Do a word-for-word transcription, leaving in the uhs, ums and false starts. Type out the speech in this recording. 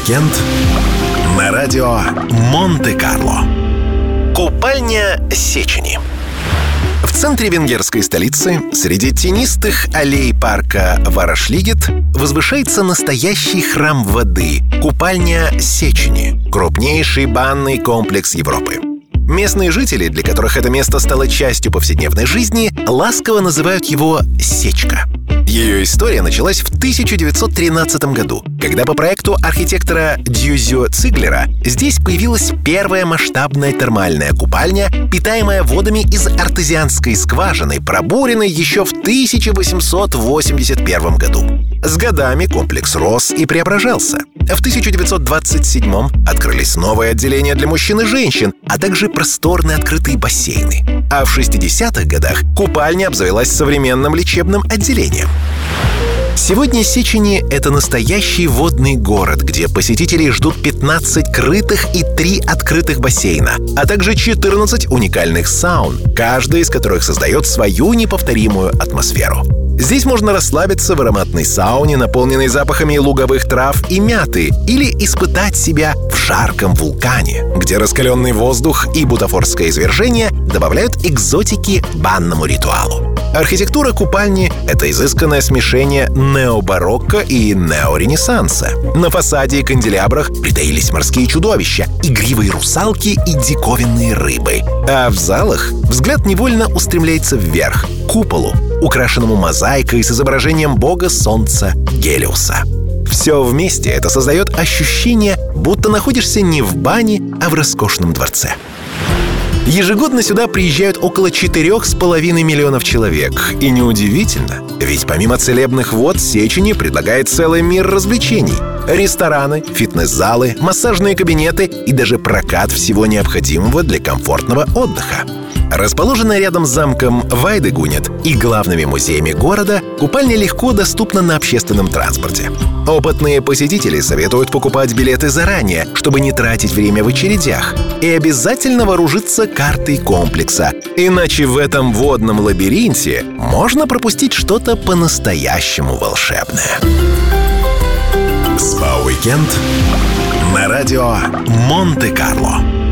Спа-уикенд на радио Монте-Карло. Купальня Сечени. В центре венгерской столицы, среди тенистых аллей парка Варашлигет, возвышается настоящий храм воды – купальня Сечени, крупнейший банный комплекс Европы. Местные жители, для которых это место стало частью повседневной жизни, ласково называют его «Сечка». Ее история началась в тысяча девятьсот тринадцатом году, когда по проекту архитектора Дьюзио Циглера здесь появилась первая масштабная термальная купальня, питаемая водами из артезианской скважины, пробуренной еще в тысяча восемьсот восемьдесят первом году. С годами комплекс рос и преображался. В тысяча девятьсот двадцать седьмом открылись новые отделения для мужчин и женщин, а также просторные открытые бассейны. А в шестидесятых годах купальня обзавелась современным лечебным отделением. Сегодня Сечени — это настоящий водный город, где посетителей ждут пятнадцать крытых и три открытых бассейна, а также четырнадцать уникальных саун, каждая из которых создает свою неповторимую атмосферу. Здесь можно расслабиться в ароматной сауне, наполненной запахами луговых трав и мяты, или испытать себя в жарком вулкане, где раскаленный воздух и бутафорское извержение добавляют экзотики банному ритуалу. Архитектура купальни — это изысканное смешение необарокко и неоренессанса. На фасаде и канделябрах притаились морские чудовища, игривые русалки и диковинные рыбы. А в залах взгляд невольно устремляется вверх, к куполу, украшенному мозаикой с изображением бога солнца Гелиоса. Все вместе это создает ощущение, будто находишься не в бане, а в роскошном дворце. Ежегодно сюда приезжают около четырех с половиной миллионов человек. И неудивительно, ведь помимо целебных вод Сечени предлагает целый мир развлечений. Рестораны, фитнес-залы, массажные кабинеты и даже прокат всего необходимого для комфортного отдыха. Расположенная рядом с замком Вайдегунет и главными музеями города, купальня легко доступна на общественном транспорте. Опытные посетители советуют покупать билеты заранее, чтобы не тратить время в очередях, и обязательно вооружиться картой комплекса, иначе в этом водном лабиринте можно пропустить что-то по-настоящему волшебное. Спа-уикенд на радио Монте-Карло.